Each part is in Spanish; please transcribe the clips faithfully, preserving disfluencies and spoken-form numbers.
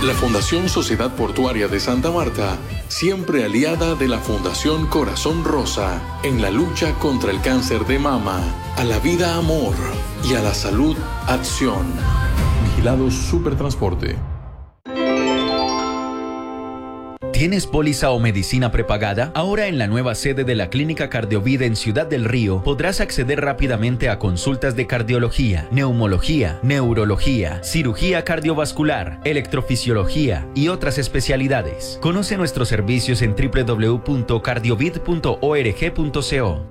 La Fundación Sociedad Portuaria de Santa Marta, siempre aliada de la Fundación Corazón Rosa en la lucha contra el cáncer de mama, a la vida amor y a la salud acción. Vigilados Supertransporte. ¿Tienes póliza o medicina prepagada? Ahora en la nueva sede de la Clínica Cardiovida en Ciudad del Río podrás acceder rápidamente a consultas de cardiología, neumología, neurología, cirugía cardiovascular, electrofisiología y otras especialidades. Conoce nuestros servicios en doble u doble u doble u punto cardiovid punto org punto co.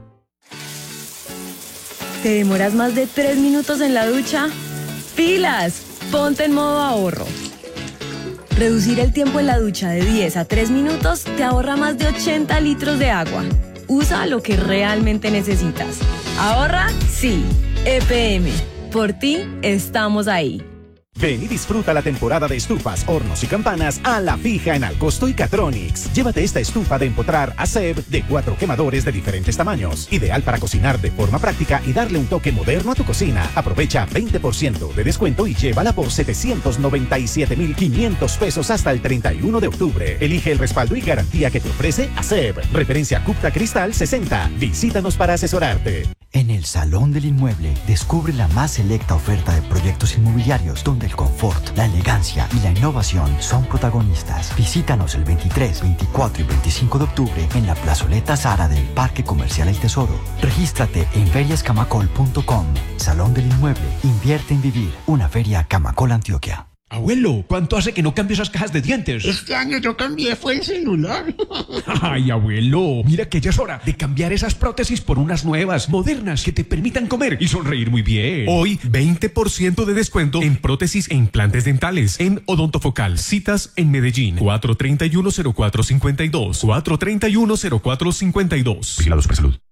¿Te demoras más de tres minutos en la ducha? ¡Pilas! Ponte en modo ahorro. Reducir el tiempo en la ducha de diez a tres minutos te ahorra más de ochenta litros de agua. Usa lo que realmente necesitas. ¿Ahorra? Sí. E P M. Por ti, estamos ahí. Ven y disfruta la temporada de estufas, hornos y campanas a la fija en Alcosto y Catronics. Llévate esta estufa de empotrar A C E B de cuatro quemadores de diferentes tamaños. Ideal para cocinar de forma práctica y darle un toque moderno a tu cocina. Aprovecha veinte por ciento de descuento y llévala por setecientos noventa y siete mil quinientos pesos hasta el treinta y uno de octubre. Elige el respaldo y garantía que te ofrece A C E B. Referencia Cupta Cristal sesenta. Visítanos para asesorarte. En el Salón del Inmueble, descubre la más selecta oferta de proyectos inmobiliarios donde el confort, la elegancia y la innovación son protagonistas. Visítanos el veintitrés, veinticuatro y veinticinco de octubre en la plazoleta Zara del Parque Comercial El Tesoro. Regístrate en ferias camacol punto com. Salón del Inmueble. Invierte en vivir. Una feria Camacol Antioquia. Abuelo, ¿cuánto hace que no cambio esas cajas de dientes? Este año yo cambié, fue el celular. Ay, abuelo, mira que ya es hora de cambiar esas prótesis por unas nuevas, modernas, que te permitan comer y sonreír muy bien. Hoy, veinte por ciento de descuento en prótesis e implantes dentales en Odontofocal. Citas en Medellín, cuatro treinta y uno, cero cuatro cincuenta y dos, cuatro treinta y uno, cero cuatro cincuenta y dos. Vigilados por Salud.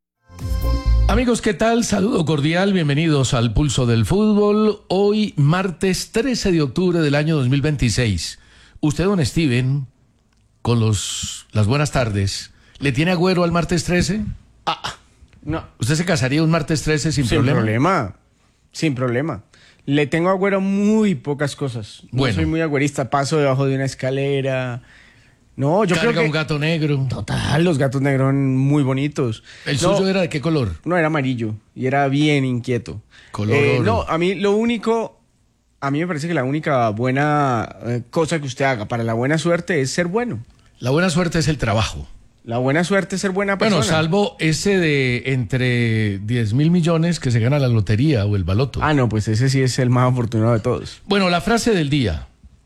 Amigos, ¿qué tal? Saludo cordial, bienvenidos al Pulso del Fútbol. Hoy, martes trece de octubre del año dos mil veintiséis. Usted, don Steven, con los, las buenas tardes, ¿le tiene agüero al martes trece? Ah, no. ¿Usted se casaría un martes trece sin, sin problema? Sin problema, sin problema. Le tengo agüero muy pocas cosas. No bueno. soy muy agüerista, paso debajo de una escalera... No, yo Carga creo que... un gato negro. Total, los gatos negros son muy bonitos. ¿El no, suyo era de qué color? No, era amarillo y era bien inquieto. Color eh, oro. No, a mí lo único... A mí me parece que la única buena eh, cosa que usted haga para la buena suerte es ser bueno. La buena suerte es el trabajo. La buena suerte es ser buena persona. Bueno, salvo ese de entre diez mil millones que se gana la lotería o el baloto. Ah, no, pues ese sí es el más afortunado de todos. Bueno, la frase del día.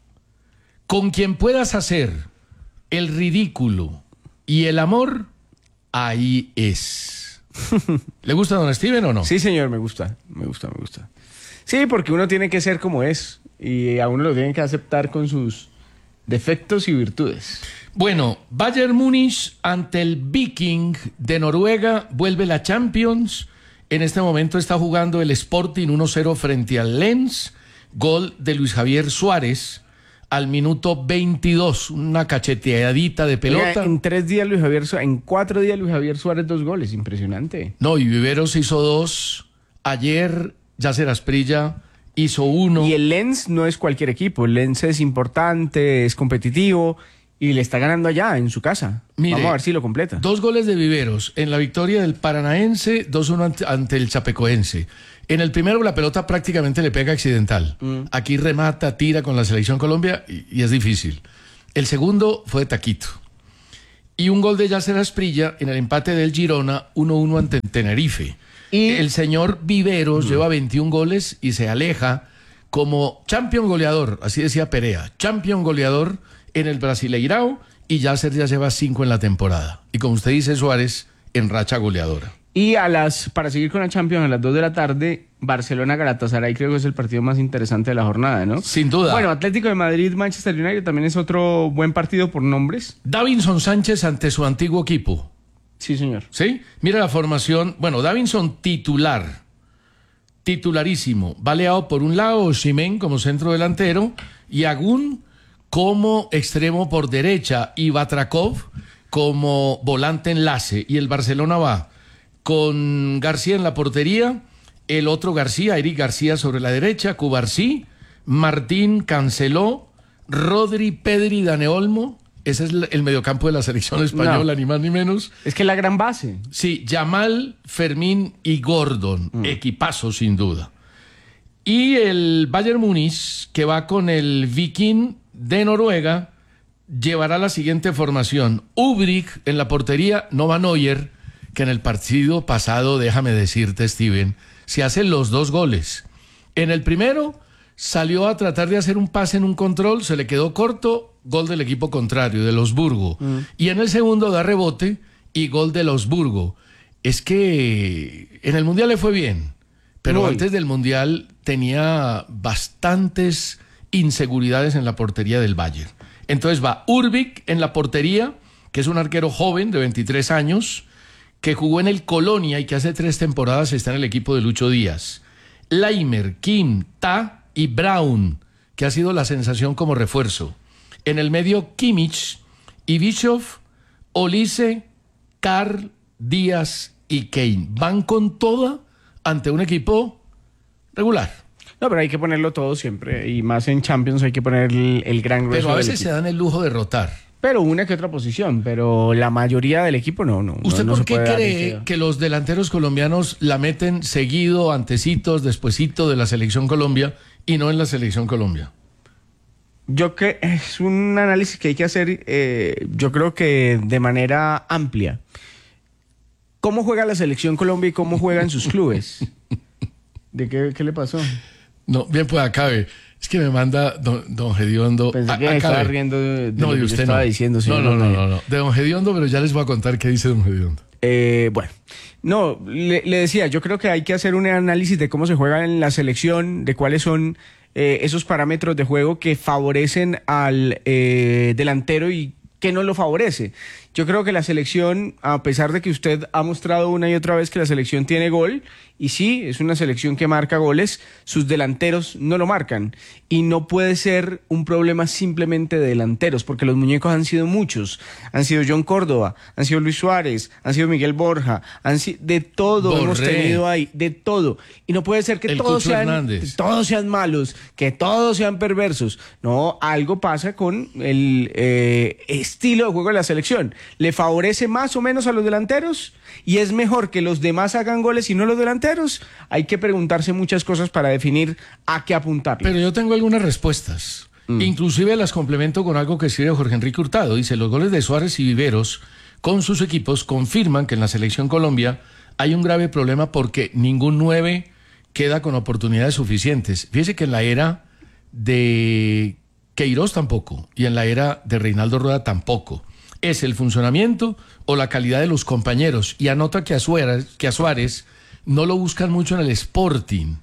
Con quien puedas hacer el ridículo y el amor, ahí es. ¿Le gusta, don Steven, o no? Sí, señor, me gusta, me gusta, me gusta. Sí, porque uno tiene que ser como es y a uno lo tienen que aceptar con sus defectos y virtudes. Bueno, Bayern Múnich ante el Viking de Noruega, vuelve la Champions. En este momento está jugando el Sporting uno cero frente al Lens. Gol de Luis Javier Suárez al minuto veintidós, una cacheteadita de pelota. Oiga, en tres días Luis Javier Suárez, en cuatro días Luis Javier Suárez, dos goles, impresionante. No, y Viveros hizo dos. Ayer Yasser Asprilla hizo uno. Y el Lens no es cualquier equipo, el Lens es importante, es competitivo y le está ganando allá, en su casa. Mire, vamos a ver si lo completa. Dos goles de Viveros en la victoria del Paranaense, dos uno ante, ante el Chapecoense. En el primero la pelota prácticamente le pega accidental. Mm. Aquí remata, tira con la Selección Colombia y, y es difícil. El segundo fue de taquito. Y un gol de Yasser Asprilla en el empate del Girona, uno uno ante Tenerife. Y el señor Viveros mm. lleva veintiún goles y se aleja como champion goleador, así decía Perea, champion goleador en el Brasileirao, y Yasser ya lleva cinco en la temporada. Y como usted dice, Suárez en racha goleadora. Y a las, para seguir con la Champions, a las dos de la tarde, Barcelona-Galatasaray creo que es el partido más interesante de la jornada, ¿no? Sin duda. Bueno, Atlético de Madrid-Manchester United también es otro buen partido por nombres. Davinson Sánchez ante su antiguo equipo. Sí, señor. ¿Sí? Mira la formación. Bueno, Davinson titular. Titularísimo. Baleado por un lado, Osimhen como centro delantero y Agún como extremo por derecha y Batrakov como volante enlace. Y el Barcelona va con García en la portería, el otro García, Eric García sobre la derecha, Cubarsí, Martín, Canceló, Rodri, Pedri, Dani Olmo. Ese es el mediocampo de la selección española, no. ni más ni menos. Es que la gran base. Sí, Yamal, Fermín y Gordon. Mm. Equipazo, sin duda. Y el Bayern Múnich, que va con el Viking de Noruega, llevará la siguiente formación. Ubrick en la portería, Nova Neuer, que en el partido pasado, déjame decirte, Steven, se hacen los dos goles. En el primero salió a tratar de hacer un pase en un control, se le quedó corto, gol del equipo contrario, del Augsburgo. Mm. Y en el segundo da rebote y gol del Augsburgo. Es que en el Mundial le fue bien, pero Muy. antes del Mundial tenía bastantes inseguridades en la portería del Bayern. Entonces va Ubrick en la portería, que es un arquero joven de veintitrés años, que jugó en el Colonia y que hace tres temporadas está en el equipo de Lucho Díaz. Leimer, Kim, Ta y Braun, que ha sido la sensación como refuerzo. En el medio, Kimmich y Bischoff, Olise, Carl, Díaz y Kane. Van con toda ante un equipo regular. No, pero hay que ponerlo todo siempre. Y más en Champions hay que poner el, el gran grueso. Pero a veces se dan el lujo de rotar. Pero una que otra posición, pero la mayoría del equipo no. no ¿Usted no, por no qué cree que los delanteros colombianos la meten seguido, antecitos, despuesito de la Selección Colombia y no en la Selección Colombia? Yo creo que es un análisis que hay que hacer, eh, yo creo que de manera amplia. ¿Cómo juega la Selección Colombia y cómo juegan sus clubes? ¿De qué, qué le pasó? No, bien, pues acabe. Es que me manda don, don Gediondo. Pensé que me estaba riendo de, de no, lo de que usted yo estaba no. diciendo. No, no, no, no, no. De don Gediondo, pero ya les voy a contar qué dice don Gediondo. Eh, bueno, no, le, le decía, yo creo que hay que hacer un análisis de cómo se juega en la selección, de cuáles son eh, esos parámetros de juego que favorecen al eh, delantero y que no lo favorece. Yo creo que la selección, a pesar de que usted ha mostrado una y otra vez que la selección tiene gol, y sí, es una selección que marca goles, sus delanteros no lo marcan. Y no puede ser un problema simplemente de delanteros, porque los muñecos han sido muchos. Han sido John Córdoba, han sido Luis Suárez, han sido Miguel Borja, han sido, de todo Borré. Hemos tenido ahí, de todo. Y no puede ser que El todos sean, Hernández. todos sean malos, que todos sean perversos. No, algo pasa con el eh, estilo de juego de la selección. Le favorece más o menos a los delanteros y es mejor que los demás hagan goles y no los delanteros. Hay que preguntarse muchas cosas para definir a qué apuntar. Pero yo tengo algunas respuestas. Mm. Inclusive las complemento con algo que escribe Jorge Enrique Hurtado. Dice, los goles de Suárez y Viveros con sus equipos confirman que en la Selección Colombia hay un grave problema porque ningún nueve queda con oportunidades suficientes. Fíjese que en la era de Queiroz tampoco y en la era de Reinaldo Rueda tampoco. Es el funcionamiento o la calidad de los compañeros. Y anota que a Suárez, que a Suárez no lo buscan mucho en el Sporting.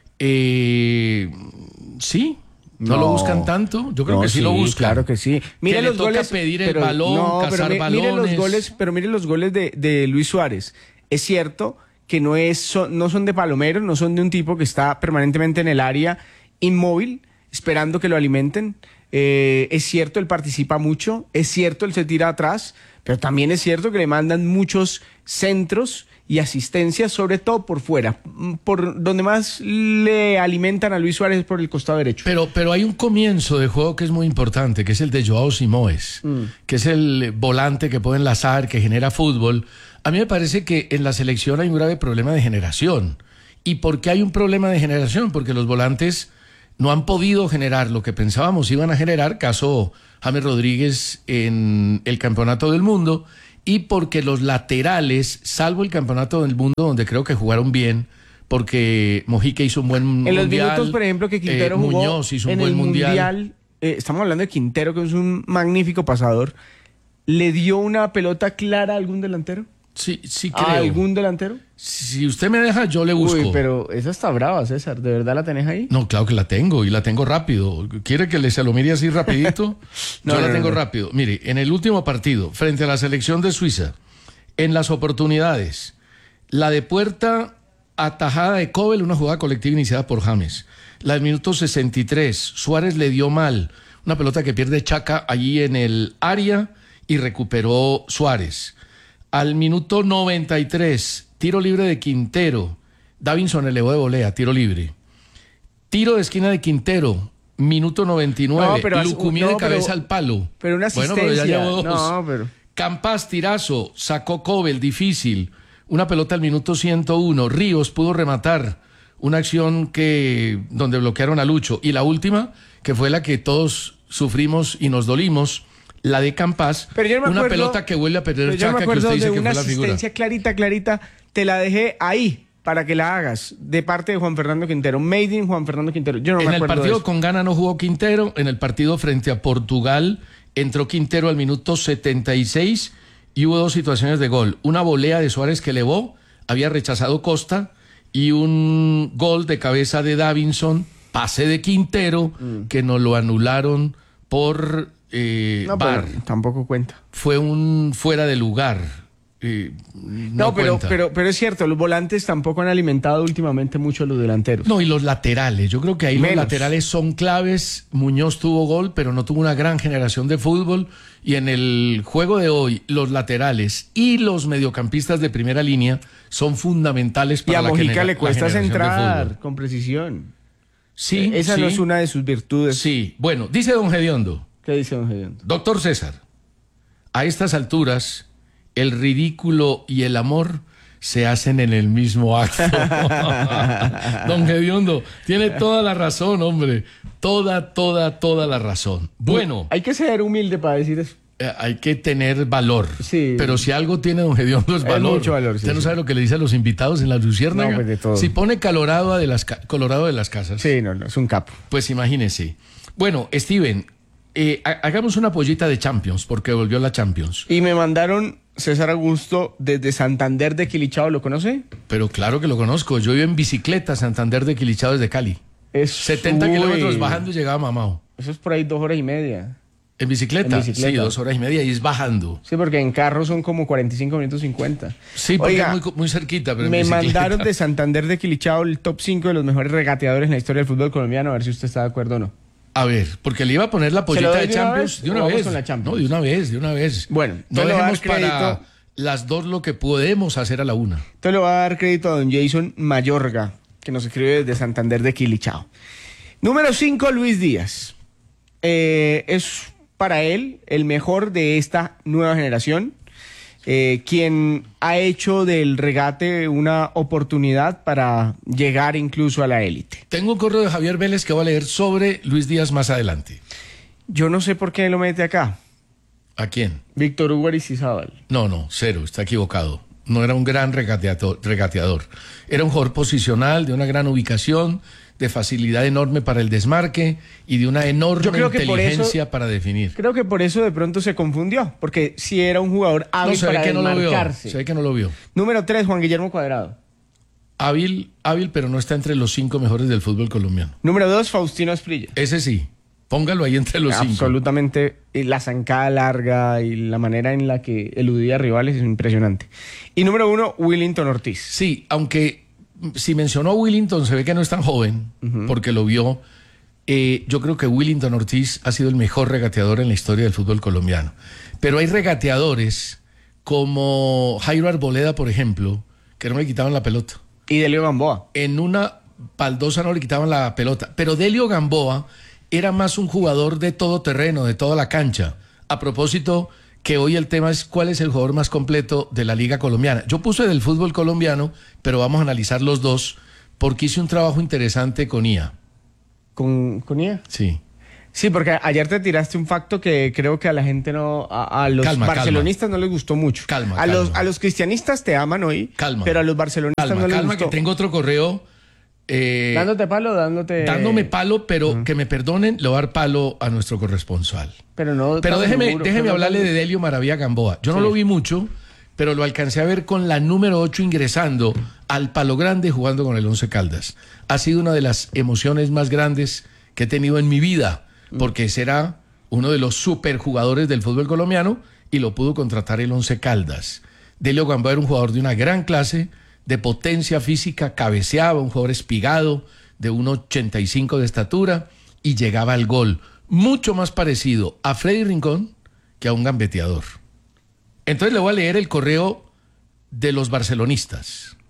Eh, ¿Sí? ¿No, ¿No lo buscan tanto? Yo creo no, que sí, sí lo buscan. Claro que sí. Mire que los le toca goles, pedir pero, el balón, no, cazar pero balones. Mire los goles, pero mire los goles de, de Luis Suárez. Es cierto que no, es, son, no son de palomero, no son de un tipo que está permanentemente en el área inmóvil, esperando que lo alimenten. Eh, es cierto, él participa mucho, es cierto, él se tira atrás, pero también es cierto que le mandan muchos centros y asistencias, sobre todo por fuera. Por donde más le alimentan a Luis Suárez es por el costado derecho. Pero, pero hay un comienzo de juego que es muy importante, que es el de Joao Simões, mm. que es el volante que puede enlazar, que genera fútbol. A mí me parece que en la selección hay un grave problema de generación. ¿Y por qué hay un problema de generación? Porque los volantes no han podido generar lo que pensábamos iban a generar, caso James Rodríguez en el Campeonato del Mundo, y porque los laterales, salvo el Campeonato del Mundo, donde creo que jugaron bien, porque Mojica hizo un buen en mundial. En los minutos, por ejemplo, que Quintero eh, jugó Muñoz hizo un en buen el mundial. mundial eh, estamos hablando de Quintero, que es un magnífico pasador. ¿Le dio una pelota clara a algún delantero? Sí, sí creo. ¿A algún delantero? Si usted me deja, yo le busco. Uy, pero esa está brava, César. ¿De verdad la tenés ahí? No, claro que la tengo, y la tengo rápido. ¿Quiere que le se lo mire así rapidito? no, yo no, la tengo no, no. rápido. Mire, en el último partido, frente a la selección de Suiza, en las oportunidades, la de puerta atajada de Kobel, una jugada colectiva iniciada por James. La del minuto sesenta y tres, Suárez le dio mal. Una pelota que pierde Chaca allí en el área y recuperó Suárez. Al minuto noventa y tres, tiro libre de Quintero. Davinson elevó de volea, tiro libre. Tiro de esquina de Quintero. minuto noventa y nueve. No, pero Lucumí no, de cabeza pero- al palo. Pero una asistencia. Bueno, pero ya llevó dos. No, pero... Campas, tirazo, sacó Cobel, difícil. Una pelota al minuto ciento uno. Ríos pudo rematar una acción que donde bloquearon a Lucho. Y la última, que fue la que todos sufrimos y nos dolimos, la de Campas. Pero yo no me una acuerdo- pelota que vuelve a perder Pero yo me Chaca, que acuerdo usted dice de que una fue la figura. asistencia clarita, clarita, te la dejé ahí para que la hagas, de parte de Juan Fernando Quintero. Made in Juan Fernando Quintero. Yo no En me el acuerdo de partido eso. con Ghana no jugó Quintero. En el partido frente a Portugal entró Quintero al minuto setenta y seis y hubo dos situaciones de gol. Una volea de Suárez que elevó, había rechazado Costa, y un gol de cabeza de Davinson, pase de Quintero, Mm. que nos lo anularon por eh, No, V A R. pero tampoco cuenta. Fue un fuera de lugar. eh, no No, pero, cuenta. pero, pero es cierto, los volantes tampoco han alimentado últimamente mucho a los delanteros. No, y los laterales. Yo creo que ahí Menos. los laterales son claves. Muñoz tuvo gol, pero no tuvo una gran generación de fútbol. Y en el juego de hoy, los laterales y los mediocampistas de primera línea son fundamentales Y para a la Mojica genera- le la cuesta generación de centrar fútbol. con precisión. Sí, Esa sí, no es una de sus virtudes. Sí, bueno, dice don Gediondo. ¿Qué dice don Gediondo? Doctor César, a estas alturas, el ridículo y el amor se hacen en el mismo acto. Don Gediondo, tiene toda la razón, hombre. Toda, toda, toda la razón. Bueno, Hay que ser humilde para decir eso. eh, hay que tener valor. Sí. Pero si algo tiene don Gediondo es Es valor. mucho valor, sí, Usted no sí. sabe lo que le dice a los invitados en la Luciérnaga. No, pues, de todo. Si pone Colorado de las, ca- Colorado de las casas. Sí, no, no, es un capo. Pues imagínese. Bueno, Steven, eh, ha- hagamos una pollita de Champions, porque volvió la Champions. Y me mandaron César Augusto desde Santander de Quilichao, ¿lo conoce? Pero claro que lo conozco. Yo iba en bicicleta a Santander de Quilichao desde Cali. Es setenta uy, kilómetros bajando y llegaba a Mamao. Eso es por ahí dos horas y media. ¿En bicicleta? En bicicleta. Sí, dos horas y media y es bajando. Sí, porque en carro son como cuarenta y cinco minutos cincuenta. Sí, porque Oiga, es muy, muy cerquita, pero en me bicicleta. mandaron de Santander de Quilichao el top cinco de los mejores regateadores en la historia del fútbol colombiano, a ver si usted está de acuerdo o no. A ver, porque le iba a poner la ¿Se lo pollita doy de de una Champions vez de o una vamos vez. con la Champions? No, de una vez, de una vez. Bueno, no entonces le voy a dar dejemos para crédito. las dos lo que podemos hacer a la una. Entonces le voy a dar crédito a don Jason Mayorga, que nos escribe desde Santander de Quilichao. Número cinco, Luis Díaz. Eh, es para él el mejor de esta nueva generación, eh, quien ha hecho del regate una oportunidad para llegar incluso a la élite. Tengo un correo de Javier Vélez que voy a leer sobre Luis Díaz más adelante. Yo no sé por qué lo mete acá. ¿A quién? Víctor Hugo Aristizábal. No, no, cero, está equivocado. No era un gran regateador, regateador. Era un jugador posicional, de una gran ubicación, de facilidad enorme para el desmarque y de una enorme Yo creo que por inteligencia eso- para definir. Creo que por eso de pronto se confundió, porque si era un jugador hábil No, se ve para que no lo vio. desmarcarse. Se ve que no lo vio. Número tres, Juan Guillermo Cuadrado. Hábil, hábil, pero no está entre los cinco mejores del fútbol colombiano. Número dos, Faustino Asprilla. Ese sí. Póngalo ahí entre los cinco. Absolutamente. Y la zancada larga y la manera en la que eludía a rivales es impresionante. Y número uno, Willington Ortiz. Sí, aunque mm, si mencionó a Willington, se ve que no es tan joven, porque lo vio. Eh, yo creo que Willington Ortiz ha sido el mejor regateador en la historia del fútbol colombiano. Pero hay regateadores como Jairo Arboleda, por ejemplo, que no le quitaban la pelota. Y Delio Gamboa. En una baldosa no le quitaban la pelota. Pero Delio Gamboa era más un jugador de todo terreno, de toda la cancha. A propósito, que hoy el tema es cuál es el jugador más completo de la liga colombiana. Yo puse del fútbol colombiano, pero vamos a analizar los dos, porque hice un trabajo interesante con I A. ¿Con, con I A? Sí. Sí, porque ayer te tiraste un facto que creo que a la gente no, a, a los Calma, barcelonistas no les gustó mucho. Calma, a los calma. a los cristianistas te aman hoy, Calma. pero a los barcelonistas Calma, no les calma, gustó. que tengo otro correo. eh, Dándote palo, dándote. dándome palo, pero que me perdonen, le voy a dar palo a nuestro corresponsal. Pero no. Pero tan déjeme, seguro, déjeme pero no hablarle tan- de Delio Maravilla Gamboa. Yo no Sí. lo vi mucho, pero lo alcancé a ver con la número ocho ingresando al Palo Grande jugando con el Once Caldas. Ha sido una de las emociones más grandes que he tenido en mi vida, porque será uno de los superjugadores del fútbol colombiano y lo pudo contratar el Once Caldas. Delio Gamboa era un jugador de una gran clase, de potencia física, cabeceaba, un jugador espigado, de uno ochenta y cinco de estatura y llegaba al gol. Mucho más parecido a Freddy Rincón que a un gambeteador. Entonces le voy a leer el correo de los barcelonistas.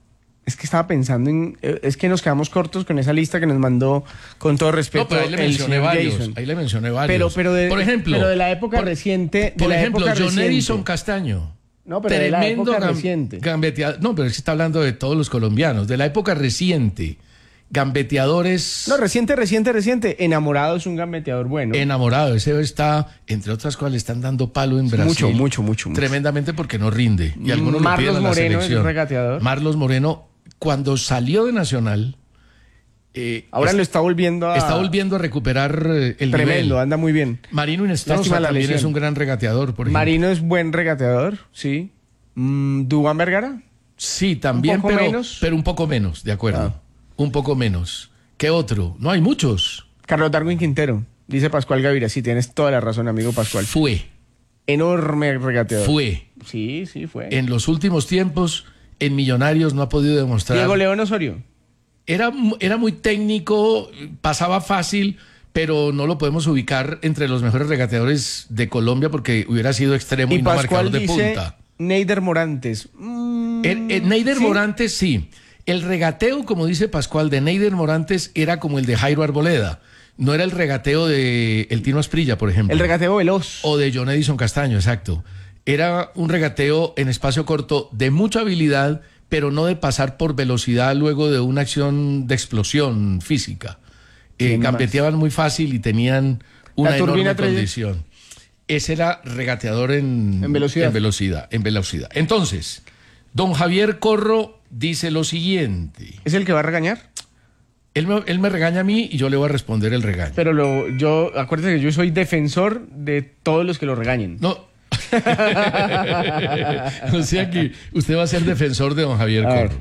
Es que estaba pensando en... Es que nos quedamos cortos con esa lista que nos mandó, con todo respeto, No, pero ahí le el mencioné señor varios. Jason. Ahí le mencioné varios. Pero, pero de, por ejemplo, pero de la época por, reciente... De por la ejemplo, época John reciente. Edison Castaño. No, pero de la Tremendo época gam- reciente. gambeteador. No, pero es que está hablando de todos los colombianos. De la época reciente. Gambeteadores. No, reciente, reciente, reciente. Enamorado es un gambeteador bueno. Enamorado. Ese está, entre otras cosas, le están dando palo en Brasil. Mucho, mucho, mucho. mucho. Tremendamente porque no rinde. Y algunos Marlos lo piden a la Moreno selección. es regateador. Marlos Moreno, cuando salió de Nacional. Eh, Ahora es- lo está volviendo a... Está volviendo a recuperar eh, el Tremendo, nivel. anda muy bien. Marino Inestrosa Lástima la también lesión. es un gran regateador, por ejemplo. Marino es buen regateador, sí. Mm, ¿Duván Vergara? Sí, también, ¿Un poco pero, menos? pero un poco menos, de acuerdo. Ah. Un poco menos. ¿Qué otro? No hay muchos. Carlos Darwin Quintero. Dice Pascual Gaviria. Sí, tienes toda la razón, amigo Pascual. Fue, Enorme regateador. fue. Sí, sí, fue. En los últimos tiempos, en Millonarios no ha podido demostrar. Diego León Osorio. Era, mu- era muy técnico, pasaba fácil, pero no lo podemos ubicar entre los mejores regateadores de Colombia porque hubiera sido extremo y, Y no Pascual marcador de dice punta. Neider Morantes. Mm, El, el Neider ¿sí? Morantes, sí. El regateo, como dice Pascual, de Neider Morantes era como el de Jairo Arboleda. No era el regateo de El Tino Asprilla, por ejemplo. El regateo veloz. O de John Edison Castaño, exacto. Era un regateo en espacio corto de mucha habilidad, pero no de pasar por velocidad luego de una acción de explosión física. Eh, ¿Quién más? gambeteaban muy fácil y tenían una La turbina enorme tres- condición. Ese era regateador en, En velocidad. En velocidad, en velocidad. Entonces, don Javier Corro dice lo siguiente. ¿Es el que va a regañar? Él me, él me regaña a mí y yo le voy a responder el regaño. Pero lo, yo, acuérdate que yo soy defensor de todos los que lo regañen. No. O sea que usted va a ser defensor de don Javier A ver. Corro.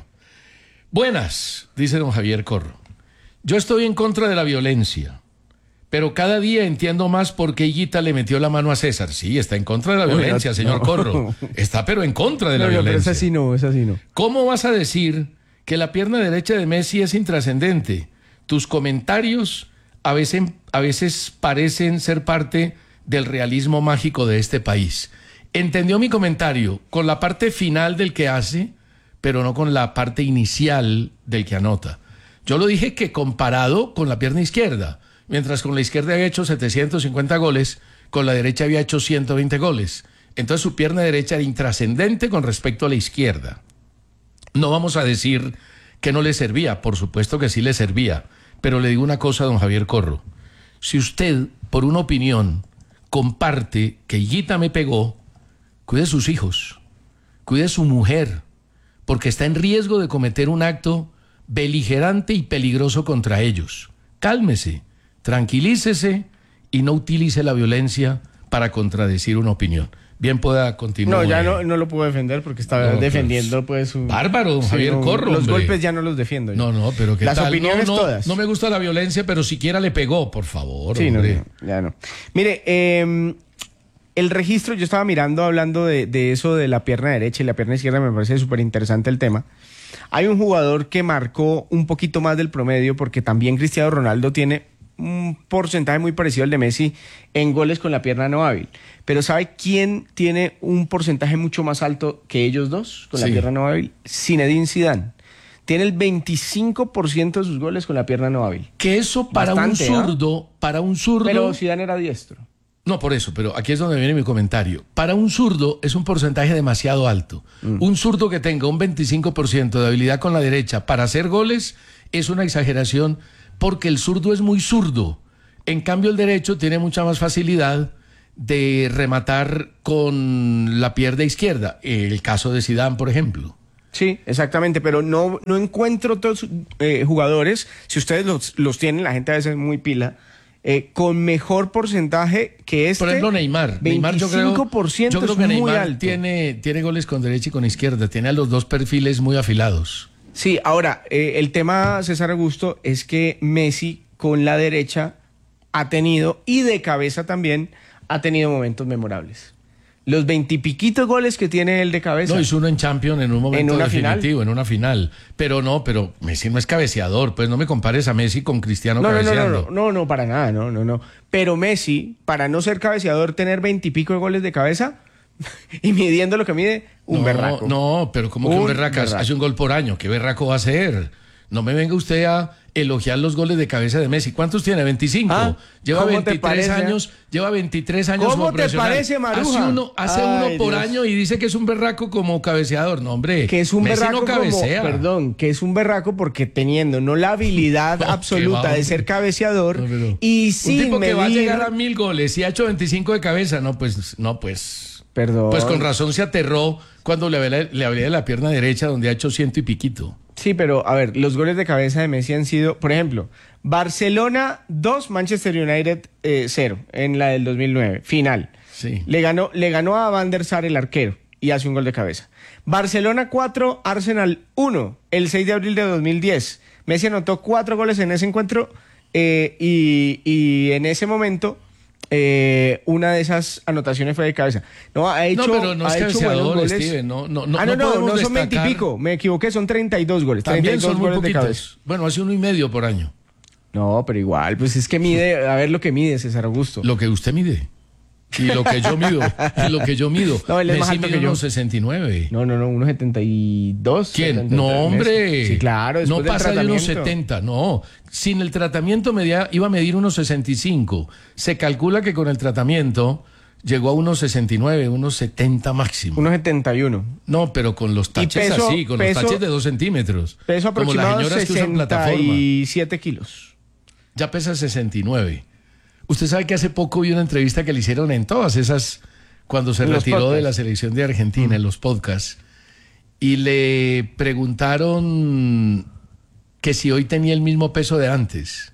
Buenas, dice don Javier Corro. Yo estoy en contra de la violencia, pero cada día entiendo más por qué Higuita le metió la mano a César. Sí, está en contra de la Uy, violencia, no. señor Corro. Está pero en contra de la No, no, pero violencia. esa sí no, esa sí no. ¿Cómo vas a decir que la pierna derecha de Messi es intrascendente? Tus comentarios a veces, a veces parecen ser parte del realismo mágico de este país. Entendió mi comentario con la parte final del que hace, pero no con la parte inicial del que anota. Yo lo dije que comparado con la pierna izquierda, mientras con la izquierda había hecho setecientos cincuenta goles, con la derecha había hecho ciento veinte goles. Entonces su pierna derecha era intrascendente con respecto a la izquierda. No vamos a decir que no le servía, por supuesto que sí le servía, pero le digo una cosa a don Javier Corro. Si usted, por una opinión, comparte que Higuita me pegó, cuide sus hijos, cuide su mujer, porque está en riesgo de cometer un acto beligerante y peligroso contra ellos. Cálmese, tranquilícese y no utilice la violencia para contradecir una opinión. Bien pueda continuar. No, ya no, no lo puedo defender porque estaba No, defendiendo pues su... Bárbaro, don Sí, Javier no, Corro, Los hombre. golpes ya no los defiendo. yo. No, no, pero ¿qué Las tal? opiniones no, no, todas. no me gusta la violencia, pero siquiera le pegó, por favor. Sí, no, hombre. no, ya no. Mire, eh, el registro, yo estaba mirando, hablando de, de eso de la pierna derecha y la pierna izquierda, me parece súper interesante el tema. Hay un jugador que marcó un poquito más del promedio porque también Cristiano Ronaldo tiene un porcentaje muy parecido al de Messi en goles con la pierna no hábil. Pero ¿sabe quién tiene un porcentaje mucho más alto que ellos dos con Sí. la pierna no hábil? Zinedine Zidane. Tiene el veinticinco por ciento de sus goles con la pierna no hábil. Que eso para Bastante, un ¿ah? zurdo, para un zurdo... Pero Zidane era diestro. No, por eso, pero aquí es donde viene mi comentario. Para un zurdo es un porcentaje demasiado alto. Mm. Un zurdo que tenga un veinticinco por ciento de habilidad con la derecha para hacer goles es una exageración porque el zurdo es muy zurdo. En cambio, el derecho tiene mucha más facilidad de rematar con la pierna izquierda. El caso de Zidane, por ejemplo. Sí, exactamente, pero no, no encuentro otros eh, jugadores, si ustedes los, los tienen, la gente a veces es muy pila, eh, con mejor porcentaje que este. Por ejemplo, Neymar. Neymar yo creo, veinticinco por ciento yo creo es que muy Neymar alto. tiene, tiene goles con derecha y con izquierda. Tiene a los dos perfiles muy afilados. Sí, ahora, eh, el tema, César Augusto, es que Messi con la derecha ha tenido, y de cabeza también, ha tenido momentos memorables. Los veintipiquitos goles que tiene él de cabeza. No, hizo uno en Champions en un momento ¿En una definitivo, en una final. Pero no, pero Messi no es cabeceador. Pues no me compares a Messi con Cristiano No, no, no, cabeceando. no, no, no, no, para nada, no, no, no. Pero Messi, para no ser cabeceador, tener veintipico de goles de cabeza, Y midiendo lo que mide, un no, berraco. No, pero ¿cómo que un, un berraco? Hace un gol por año. ¿Qué berraco va a ser? No me venga usted a elogiar los goles de cabeza de Messi. ¿Cuántos tiene? veinticinco. ¿Ah? Lleva veintitrés años, lleva veintitrés años como profesional. ¿Cómo te parece, Maruja? Hace uno, hace Ay, uno por Dios. año y dice que es un berraco como cabeceador. No, hombre. Que es un Messi berraco no cabecea. Como, perdón, que es un berraco porque teniendo no la habilidad no, absoluta de ser cabeceador no, pero, y sin un tipo medir... que va a llegar a mil goles y ha hecho veinticinco de cabeza. No, pues, no, pues. Perdón. Pues con razón se aterró cuando le hablé, le hablé de la pierna derecha donde ha hecho ciento y piquito. Sí, pero a ver, los goles de cabeza de Messi han sido, por ejemplo, Barcelona dos, Manchester United cero eh, en la del dos mil nueve, final. Sí. Le ganó, le ganó a Van der Sar el arquero y hace un gol de cabeza. Barcelona cuatro, Arsenal uno, el seis de abril de dos mil diez. Messi anotó cuatro goles en ese encuentro eh, y, y en ese momento... Eh, una de esas anotaciones fue de cabeza. No, ha hecho, no, pero no ha es hecho buenos goles. Steven, no, no, no, ah, no, no, no, no son destacar. veinte y pico. Me equivoqué, son treinta y dos goles. También treinta y dos son muy goles poquitos. de cabeza. Bueno, hace uno y medio por año. No, pero igual, pues es que mide, a ver lo que mide César Augusto. Lo que usted mide. Y lo que yo mido. Y lo que yo mido. No, él es más Messi alto que yo. uno sesenta y nueve. No, no, no, uno setenta y dos. ¿Quién? setenta y tres. No, hombre. Sí, claro. No pasa de uno setenta, no. Sin el tratamiento media, iba a medir uno sesenta y cinco. Se calcula que con el tratamiento llegó a uno sesenta y nueve, uno setenta máximo. uno setenta y uno. No, pero con los taches peso, así, con peso, los taches de dos centímetros. Peso aproximado como las señoras que usan plataforma. sesenta y siete kilos. Ya pesa sesenta y nueve. Usted sabe que hace poco vi una entrevista que le hicieron en todas esas, cuando se retiró de la selección de Argentina, mm. en los podcasts, y le preguntaron que si hoy tenía el mismo peso de antes.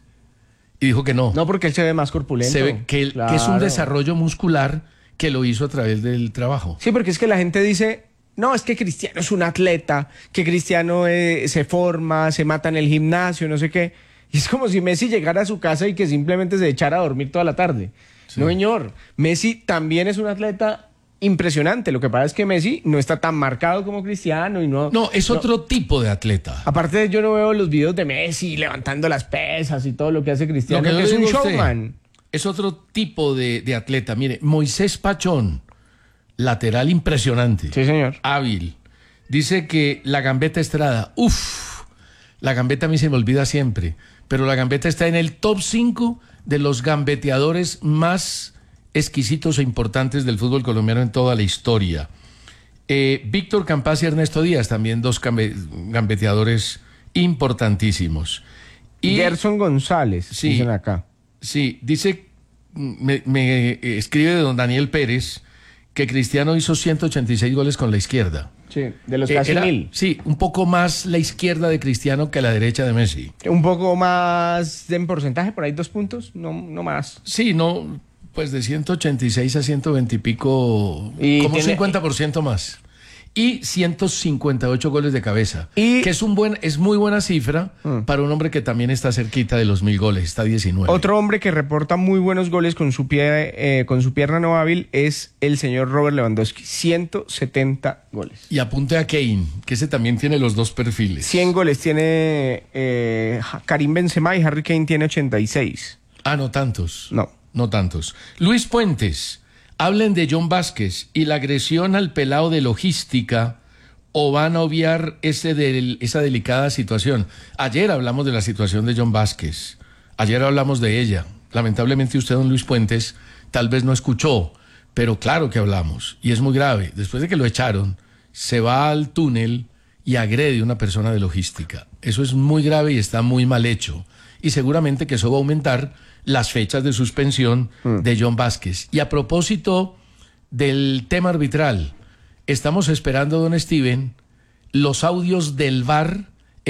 Y dijo que no. No, porque él se ve más corpulento. Se ve que, claro. que es un desarrollo muscular que lo hizo a través del trabajo. Sí, porque es que la gente dice, no, es que Cristiano es un atleta, que Cristiano eh, se forma, se mata en el gimnasio, no sé qué. Y es como si Messi llegara a su casa y que simplemente se echara a dormir toda la tarde. Sí. No, señor. Messi también es un atleta impresionante. Lo que pasa es que Messi no está tan marcado como Cristiano y no... No, es otro no. tipo de atleta. Aparte, yo no veo los videos de Messi levantando las pesas y todo lo que hace Cristiano, que, que es un showman. Usted, es otro tipo de, de atleta. Mire, Moisés Pachón, lateral impresionante. Sí, señor. Hábil. Dice que la Gambetta Estrada, uff, la Gambetta a mí se me olvida siempre, pero la Gambetta está en el top cinco de los gambeteadores más exquisitos e importantes del fútbol colombiano en toda la historia. Eh, Víctor Campas y Ernesto Díaz, también dos gambe gambeteadores importantísimos. Y Gerson González, sí, dicen acá. Sí, dice, me, me escribe don Daniel Pérez que Cristiano hizo ciento ochenta y seis goles con la izquierda. Sí, de los casi eh, era, mil. Sí, un poco más la izquierda de Cristiano que la derecha de Messi. Un poco más en porcentaje, por ahí dos puntos, no, no más. Sí, no, pues de ciento ochenta y seis a ciento veinte y pico, y como tiene... cincuenta por ciento más. Y ciento cincuenta y ocho goles de cabeza, y... que es un buen, es muy buena cifra mm. para un hombre que también está cerquita de los mil goles, está a diecinueve. Otro hombre que reporta muy buenos goles con su pie, eh, con su pierna no hábil es el señor Robert Lewandowski, ciento setenta goles. Y apunte a Kane, que ese también tiene los dos perfiles. cien goles tiene eh, Karim Benzema y Harry Kane tiene ochenta y seis. Ah, no tantos. No. No tantos. Luis Puentes. Hablen de John Vázquez y la agresión al pelado de logística, o van a obviar ese del, esa delicada situación. Ayer hablamos de la situación de John Vázquez, ayer hablamos de ella. Lamentablemente usted, don Luis Puentes, tal vez no escuchó, pero claro que hablamos, y es muy grave. Después de que lo echaron, se va al túnel y agrede a una persona de logística. Eso es muy grave y está muy mal hecho, y seguramente que eso va a aumentar las fechas de suspensión mm. de John Vázquez. Y a propósito del tema arbitral, estamos esperando, don Steven, los audios del V A R